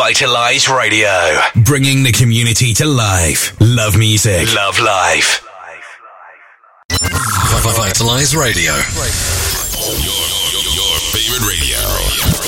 Vitalize Radio, bringing the community to life. Love music, love life. Vitalize Radio. Your favorite radio.